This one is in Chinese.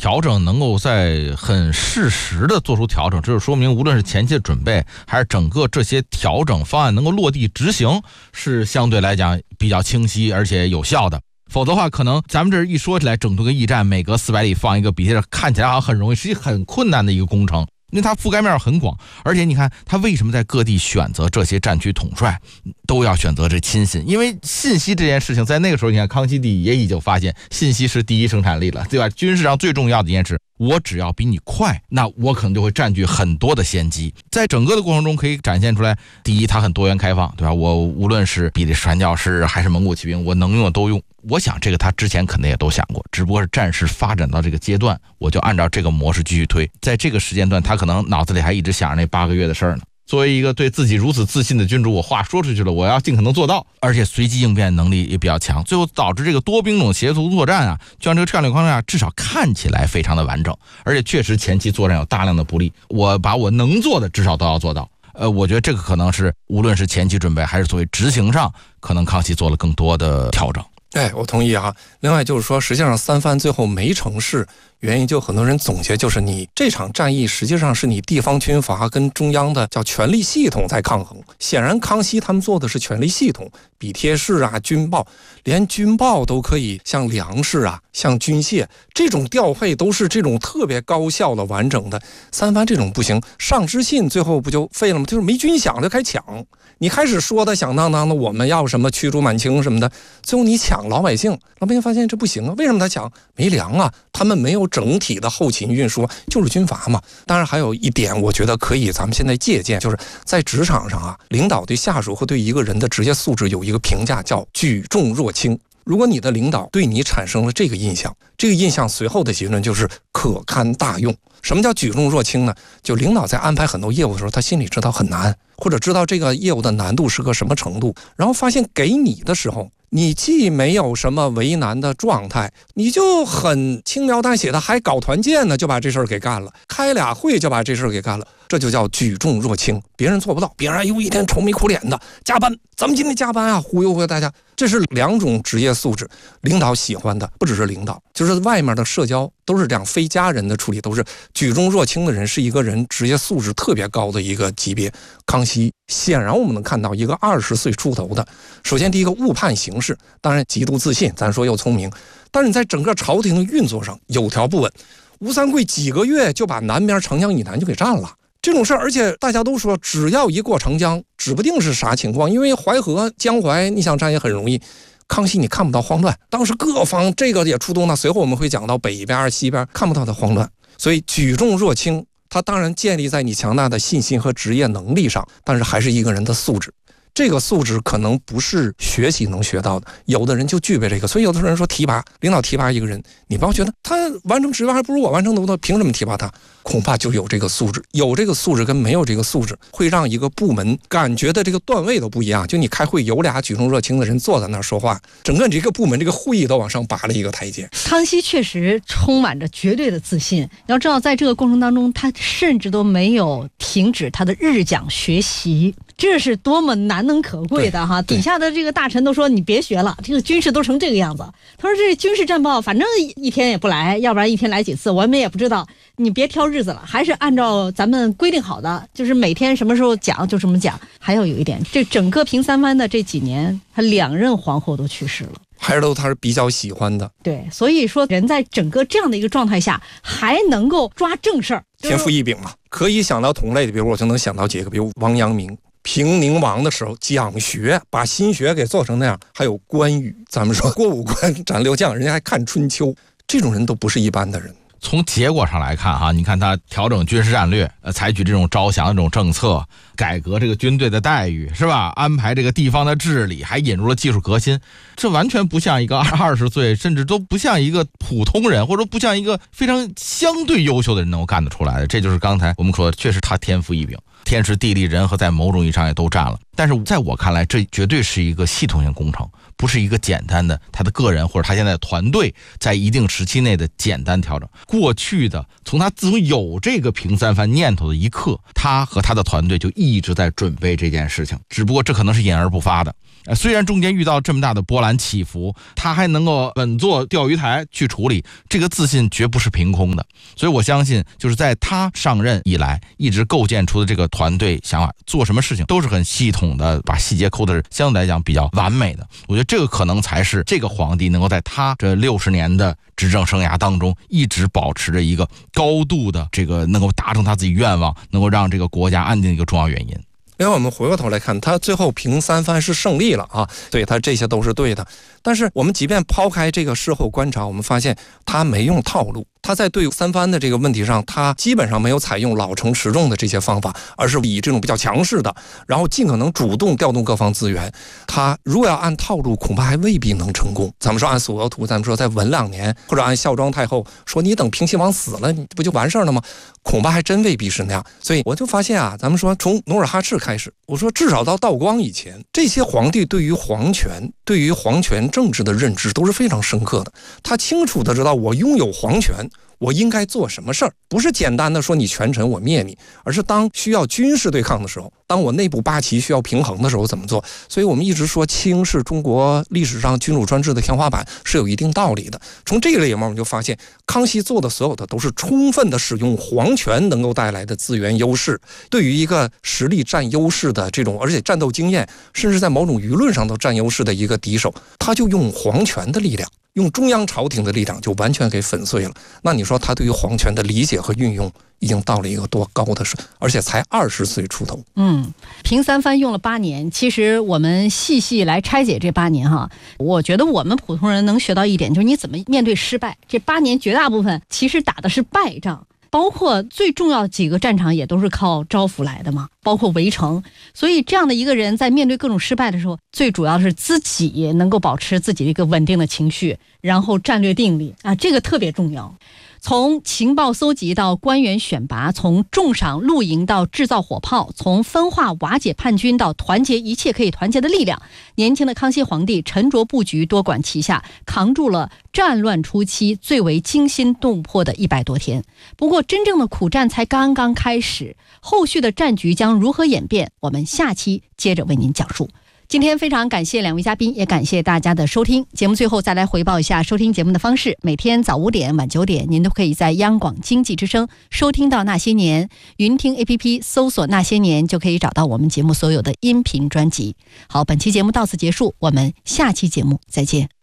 调整能够在很适时的做出调整，这就说明无论是前期的准备还是整个这些调整方案能够落地执行，是相对来讲比较清晰而且有效的。否则的话，可能咱们这一说起来，整顿个驿站每隔400里放一个，比这看起来好像很容易，实际很困难的一个工程。因为它覆盖面很广，而且你看它为什么在各地选择这些战区统帅，都要选择这亲信，因为信息这件事情在那个时候，你看康熙帝也已经发现信息是第一生产力了，对吧？军事上最重要的一件事，我只要比你快，那我可能就会占据很多的先机。在整个的过程中可以展现出来，第一它很多元开放，对吧？我无论是比利时传教士还是蒙古骑兵，我能用的都用。我想这个他之前肯定也都想过，只不过是战事发展到这个阶段，我就按照这个模式继续推。在这个时间段，他可能脑子里还一直想着那8个月的事儿呢。作为一个对自己如此自信的君主，我话说出去了，我要尽可能做到，而且随机应变能力也比较强，最后导致这个多兵种协同作战啊，就像这个战略框架至少看起来非常的完整，而且确实前期作战有大量的不利，我把我能做的至少都要做到。我觉得这个可能是无论是前期准备还是所谓执行上，可能康熙做了更多的调整。 我同意啊。另外就是说，实际上三藩最后没成事，原因就很多人总结就是你这场战役实际上是你地方军阀跟中央的叫权力系统在抗衡。显然康熙他们做的是权力系统，笔帖式啊，军报，连军报都可以像粮食啊，像军械这种调配都是这种特别高效的完整的。三藩这种不行，上知信最后不就废了吗？就是没军饷就开始抢，你开始说的响当当的我们要什么驱逐满清什么的，最后你抢老百姓，老百姓发现这不行啊，为什么他抢？没粮啊，他们没有整体的后勤运输，就是军阀嘛。当然还有一点我觉得可以咱们现在借鉴，就是在职场上啊，领导对下属和对一个人的职业素质有一个评价叫举重若轻。如果你的领导对你产生了这个印象，这个印象随后的结论就是可堪大用。什么叫举重若轻呢？就领导在安排很多业务的时候，他心里知道很难，或者知道这个业务的难度是个什么程度，然后发现给你的时候，你既没有什么为难的状态，你就很轻描淡写的还搞团建呢，就把这事儿给干了，开俩会就把这事儿给干了，这就叫举重若轻。别人做不到，别人一天愁眉苦脸的加班，咱们今天加班啊，忽悠大家。这是两种职业素质，领导喜欢的不只是领导，就是外面的社交都是这样，非家人的处理都是举重若轻的人，是一个人职业素质特别高的一个级别。康熙显然我们能看到一个20岁出头的，首先第一个误判形势，当然极度自信，咱说又聪明，但是你在整个朝廷的运作上有条不紊。吴三桂几个月就把南边长江以南就给占了。这种事儿，而且大家都说，只要一过长江，指不定是啥情况，因为淮河、江淮，你想占也很容易。康熙你看不到慌乱，当时各方这个也出动了，随后我们会讲到北边、西边看不到的慌乱，所以举重若轻，它当然建立在你强大的信心和职业能力上，但是还是一个人的素质。这个素质可能不是学习能学到的，有的人就具备这个。所以有的人说提拔，领导提拔一个人，你不要觉得他完成指标还不如我完成的多，凭什么提拔他？恐怕就有这个素质，有这个素质跟没有这个素质，会让一个部门感觉的这个段位都不一样。就你开会有俩举重若轻的人坐在那儿说话，整个这个部门这个会议都往上拔了一个台阶。 康熙确实充满着绝对的自信，要知道在这个过程当中，他甚至都没有停止他的日讲学习。这是多么难能可贵的哈！底下的这个大臣都说你别学了，这个军事都成这个样子。他说这军事战报反正一天也不来，要不然一天来几次，我们也不知道。你别挑日子了，还是按照咱们规定好的，就是每天什么时候讲就什么讲。还有一点，这整个平三藩的这几年，他2任皇后都去世了。 还是都他是比较喜欢的， 对，所以说人在整个这样的一个状态下，还能够抓正事儿， 天赋异禀嘛。可以想到同类的，比如我就能想到几个，比如王阳明。平宁王的时候讲学，把心学给做成那样，还有关羽，咱们说过五关斩六将，人家还看春秋，这种人都不是一般的人。 从结果上来看哈，你看他调整军事战略，采取这种招降的这种政策，改革这个军队的待遇，是吧？安排这个地方的治理，还引入了技术革新，这完全不像一个20岁，甚至都不像一个普通人，或者不像一个非常相对优秀的人能够干得出来的。这就是刚才我们说的，确实他天赋异禀，天时地利人和在某种意义上也都占了。但是在我看来，这绝对是一个系统性工程，不是一个简单的他的个人或者他现在的团队在一定时期内的简单调整。过去的从从他自从有这个平三藩念头的一刻，他和他的团队就一直在准备这件事情，只不过这可能是隐而不发的。虽然中间遇到这么大的波澜起伏，他还能够稳坐钓鱼台去处理，这个自信绝不是凭空的。所以我相信，就是在他上任以来一直构建出的这个团队想法，做什么事情都是很系统的，把细节抠的是相对来讲比较完美的。我觉得这个可能才是这个皇帝能够在他这60年的执政生涯当中一直保持着一个高度的这个能够达成他自己愿望，能够让这个国家安定的一个重要原因。 因为我们回过头来看，他最后平三藩是胜利了啊，对，他这些都是对的。但是我们即便抛开这个事后观察，我们发现他没用套路，他在对三藩的这个问题上，他基本上没有采用老成持重的这些方法，而是以这种比较强势的，然后尽可能主动调动各方资源。他如果要按套路，恐怕还未必能成功。咱们说按索额图，咱们说再稳2年，或者按孝庄太后说你等平亲王死了，你不就完事儿了吗？恐怕还真未必是那样。所以我就发现啊，咱们说从努尔哈赤开始，我说至少到道光以前，这些皇帝对于皇权政治的认知都是非常深刻的。他清楚的知道，我拥有皇权，我应该做什么事儿，不是简单的说你权臣我灭你，而是当需要军事对抗的时候，当我内部八旗需要平衡的时候怎么做。所以我们一直说清是中国历史上君主专制的天花板，是有一定道理的。从这个里面我们就发现，康熙做的所有的都是充分的使用皇权能够带来的资源优势，对于一个实力占优势的这种，而且战斗经验甚至在某种舆论上都占优势的一个敌手，他就用皇权的力量，用中央朝廷的力量就完全给粉碎了。那你说他对于皇权的理解和运用已经到了一个多高的水，而且才20岁出头。 平三藩用了8年，其实我们细来拆解这8年哈，我觉得我们普通人能学到一点，就是你怎么面对失败。这8年绝大部分其实打的是败仗，包括最重要几个战场也都是靠招抚来的嘛，包括围城。所以这样的一个人在面对各种失败的时候，最主要是自己能够保持自己的一个稳定的情绪，然后战略定力啊，这个特别重要。从情报搜集到官员选拔，从重赏露营到制造火炮，从分化瓦解叛军到团结一切可以团结的力量，年轻的康熙皇帝沉着布局，多管齐下，扛住了战乱初期最为惊心动魄的100多天。不过真正的苦战才刚刚开始，后续的战局将如何演变，我们下期接着为您讲述。今天非常感谢2位嘉宾，也感谢大家的收听。节目最后再来回报一下收听节目的方式，每天早5点晚9点您都可以在央广经济之声收听到那些年，云听 APP 搜索那些年就可以找到我们节目所有的音频专辑。好，本期节目到此结束，我们下期节目再见。